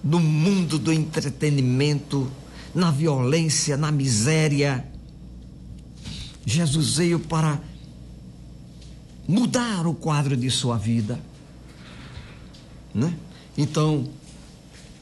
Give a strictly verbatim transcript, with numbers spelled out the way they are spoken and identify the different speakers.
Speaker 1: no mundo do entretenimento, na violência, na miséria. Jesus veio para mudar o quadro de sua vida, né? Então,